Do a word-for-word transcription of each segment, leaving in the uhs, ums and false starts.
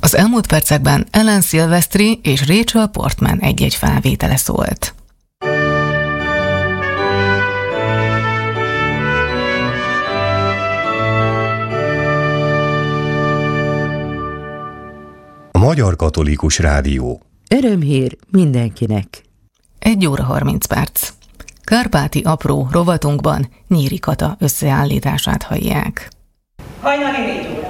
Az elmúlt percekben Ellen Silvestri és Rachel Portman egy-egy felvétele szólt. A Magyar Katolikus Rádió. Örömhír mindenkinek. Egy óra harminc perc. Kárpáti apró rovatunkban Nyíri Kata összeállítását hallják. Hajnali négy óra.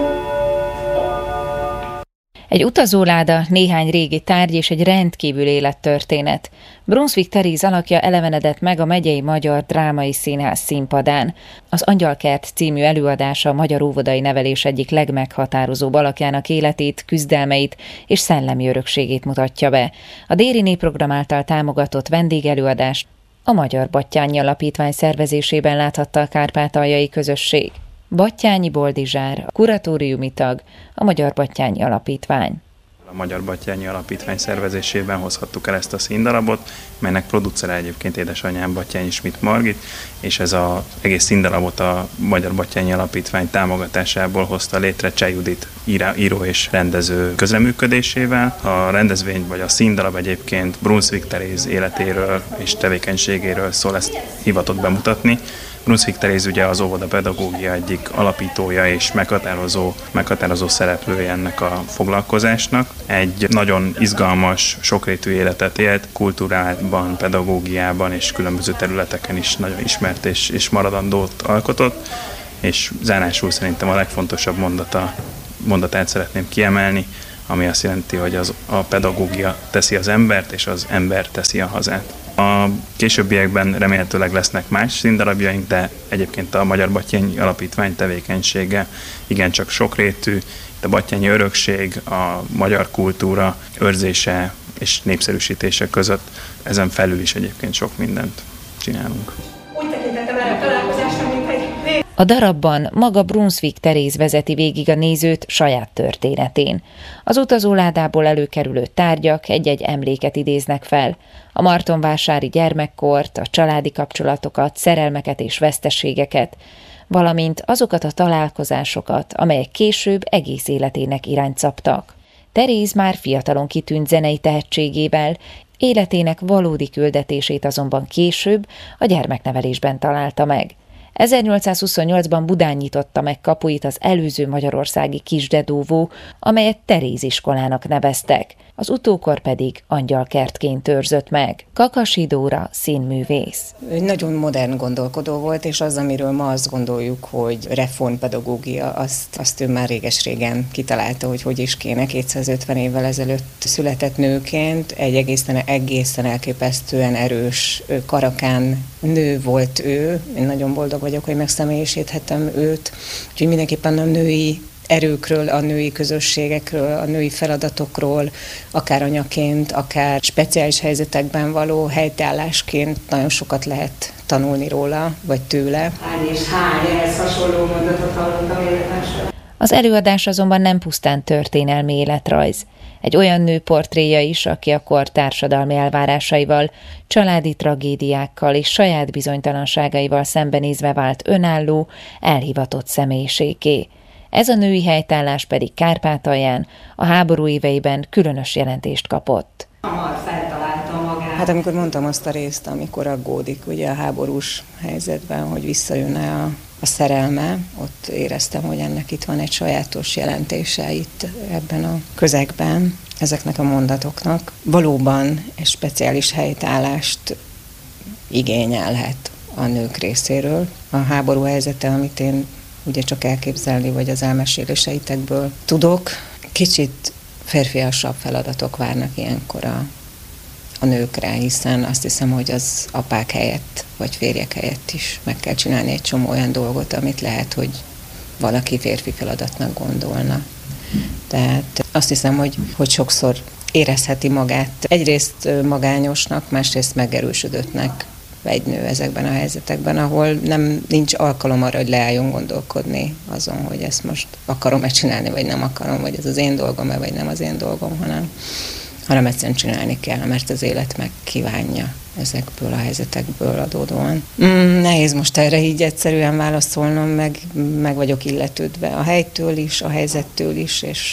Egy utazóláda, néhány régi tárgy és egy rendkívül élettörténet. Brunswick Teréz alakja elevenedett meg a Megyei Magyar Drámai Színház színpadán. Az Angyalkert című előadása a magyar óvodai nevelés egyik legmeghatározóbb alakjának életét, küzdelmeit és szellemi örökségét mutatja be. A Déri Népprogram által támogatott vendégelőadást a Magyar Batthyány Alapítvány szervezésében láthatta a kárpátaljai közösség. Batthyányi Boldizsár, a kuratóriumi tag, a Magyar Batthyány Alapítvány. A Magyar Batthyány Alapítvány szervezésében hozhattuk el ezt a színdarabot, melynek producere egyébként édesanyám Batthyányi Schmidt Margit, és ez az egész színdarabot a Magyar Batthyány Alapítvány támogatásából hozta létre Cseh Judit író és rendező közreműködésével. A rendezvény vagy a színdarab egyébként Brunswick Teréz életéről és tevékenységéről szól, ezt hivatott bemutatni. Brunswick Teréz ugye az óvodapedagógia egyik alapítója és meghatározó, meghatározó szereplője ennek a foglalkozásnak. Egy nagyon izgalmas, sokrétű életet élt, kultúrában, pedagógiában és különböző területeken is nagyon ismert és, és maradandót alkotott, és zárásul szerintem a legfontosabb mondata, mondatát szeretném kiemelni, ami azt jelenti, hogy az, a pedagógia teszi az embert, és az ember teszi a hazát. A későbbiekben remélhetőleg lesznek más színdarabjaink, de egyébként a Magyar Batthyány Alapítvány tevékenysége igencsak sokrétű. Itt a batthyányi örökség, a magyar kultúra őrzése és népszerűsítése között ezen felül is egyébként sok mindent csinálunk. Úgy tekintettem el a találkozásra, mint egy... A darabban maga Brunswick Teréz vezeti végig a nézőt saját történetén. Az utazóládából előkerülő tárgyak egy-egy emléket idéznek fel. A martonvásári gyermekkort, a családi kapcsolatokat, szerelmeket és veszteségeket, valamint azokat a találkozásokat, amelyek később egész életének irányt szabtak. Teréz már fiatalon kitűnt zenei tehetségével, életének valódi küldetését azonban később a gyermeknevelésben találta meg. ezernyolcszázhuszonnyolcban Budán nyitotta meg kapuit az előző magyarországi Kisdedóvó, amelyet Teréz iskolának neveztek, az utókor pedig Angyalkertként őrzött meg. Kakasi Dóra színművész. Egy nagyon modern gondolkodó volt, és az, amiről ma azt gondoljuk, hogy reformpedagógia, azt, azt ő már réges-régen kitalálta, hogy hogy is kéne. kétszázötven évvel ezelőtt született nőként, egy egészen, egészen elképesztően erős, karakán nő volt ő. Én nagyon boldog vagyok, hogy megszemélyisíthetem őt. Úgyhogy mindenképpen a női erőkről, a női közösségekről, a női feladatokról, akár anyaként, akár speciális helyzetekben való helytállásként nagyon sokat lehet tanulni róla, vagy tőle. Hány és hány ehhez hasonló mondatot hallottam életmásról. Az előadás azonban nem pusztán történelmi életrajz. Egy olyan nő portréja is, aki a kor társadalmi elvárásaival, családi tragédiákkal és saját bizonytalanságaival szembenézve vált önálló, elhivatott személyiségé. Ez a női helytállás pedig Kárpátalján a háború éveiben különös jelentést kapott. Hamar feltalálta magát. Hát amikor mondtam azt a részt, amikor aggódik ugye a háborús helyzetben, hogy visszajönne a, a szerelme, ott éreztem, hogy ennek itt van egy sajátos jelentése itt ebben a közegben, ezeknek a mondatoknak. Valóban egy speciális helytállást igényelhet a nők részéről. A háború helyzete, amit én ugye csak elképzelni, vagy az elmeséléseitekből tudok. Kicsit férfiasabb feladatok várnak ilyenkor a, a nőkre, hiszen azt hiszem, hogy az apák helyett, vagy férjek helyett is meg kell csinálni egy csomó olyan dolgot, amit lehet, hogy valaki férfi feladatnak gondolna. Tehát azt hiszem, hogy, hogy sokszor érezheti magát egyrészt magányosnak, másrészt megerősödöttnek egy nő ezekben a helyzetekben, ahol nem nincs alkalom arra, hogy leálljon gondolkodni azon, hogy ezt most akarom-e csinálni, vagy nem akarom, vagy ez az én dolgom-e, vagy nem az én dolgom, hanem, hanem egyszerűen csinálni kell, mert az élet megkívánja ezekből a helyzetekből adódóan. Mm, nehéz most erre így egyszerűen válaszolnom, meg, meg vagyok illetődve a helytől is, a helyzettől is, és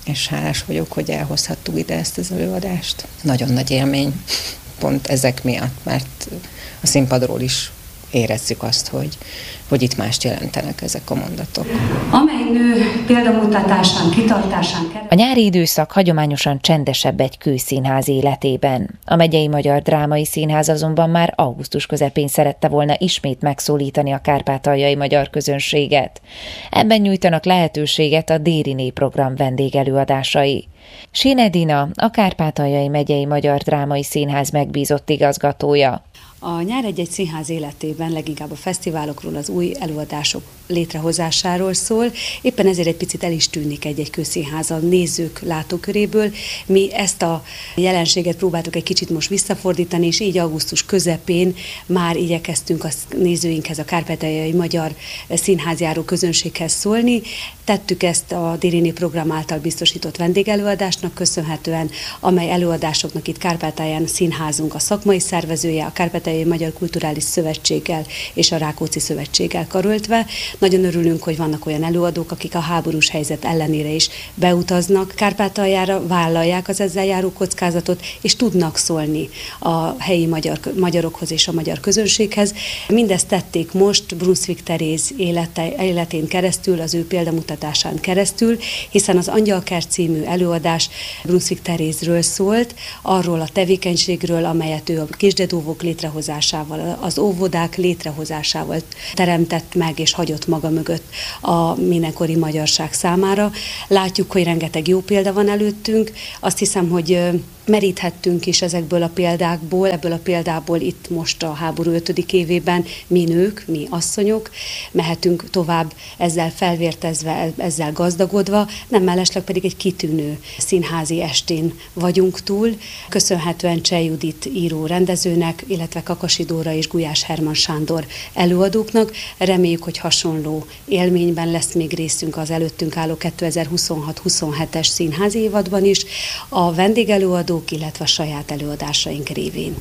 és hálás vagyok, hogy elhozhattuk ide ezt az előadást. Nagyon nagy élmény, pont ezek miatt, mert a színpadról is érezzük azt, hogy, hogy itt mást jelentenek ezek a mondatok. Amely nő példamutatásán, kitartásán keresztül... A nyári időszak hagyományosan csendesebb egy kőszínház életében. A Megyei Magyar Drámai Színház azonban már augusztus közepén szerette volna ismét megszólítani a kárpátaljai magyar közönséget. Ebben nyújtanak lehetőséget a Dériné program vendégelőadásai. Sin Edina, a Kárpátaljai Megyei Magyar Drámai Színház megbízott igazgatója. A Nyár egy-egy színház életében leginkább a fesztiválokról, az új előadások létrehozásáról szól. Éppen ezért egy picit el is tűnik egy-egy kőszínház a nézők látóköréből. Mi ezt a jelenséget próbáltuk egy kicsit most visszafordítani, és így augusztus közepén már igyekeztünk a nézőinkhez, a Kárpátaljai Magyar Színházjáró közönséghez szólni. Tettük ezt a Dériné program által biztosított vendégelőadásnak köszönhetően, amely előadásoknak itt Kárpátalján színházunk a szakmai szervezője, a Kárpátaljai Magyar Kulturális Szövetséggel és a Rákóczi Szövetséggel karöltve. Nagyon örülünk, hogy vannak olyan előadók, akik a háborús helyzet ellenére is beutaznak Kárpátaljára, vállalják az ezzel járó kockázatot, és tudnak szólni a helyi magyar, magyarokhoz és a magyar közönséghez. Mindezt tették most Brunswick Teréz élete, életén keresztül, az ő példamutatásán keresztül, hiszen az Angyalkert című előadás Brunswick Terézről szólt, arról a tevékenységről, amelyet ő a kisdedóvok létrehozásával, az óvodák létrehozásával teremtett meg és hagyott maga mögött a mindenkori magyarság számára. Látjuk, hogy rengeteg jó példa van előttünk. Azt hiszem, hogy meríthettünk is ezekből a példákból, ebből a példából itt most a háború ötödik évében mi nők, mi asszonyok mehetünk tovább ezzel felvértezve, ezzel gazdagodva, nem mellesleg pedig egy kitűnő színházi estén vagyunk túl. Köszönhetően Cseh Judit író rendezőnek, illetve Kakasi Dóra és Gulyás Herman Sándor előadóknak. Reméljük, hogy hasonló élményben lesz még részünk az előttünk álló kétezer-huszonhat huszonhetes színházi évadban is. A vendégelőadó illetve a saját előadásaink révén.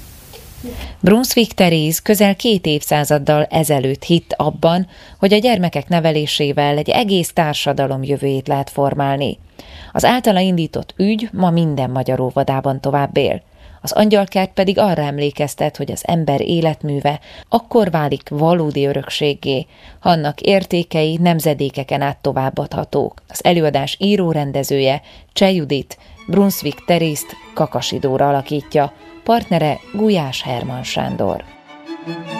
Brunswick Teréz közel két évszázaddal ezelőtt hitt abban, hogy a gyermekek nevelésével egy egész társadalom jövőjét lehet formálni. Az általa indított ügy ma minden magyar óvodában tovább él. Az Angyalkert pedig arra emlékeztet, hogy az ember életműve akkor válik valódi örökséggé, ha annak értékei nemzedékeken át továbbadhatók. Az előadás író-rendezője Cseh Judit, Brunswick Terézt Kakasi Dóra alakítja, partnere Gulyás Herman Sándor.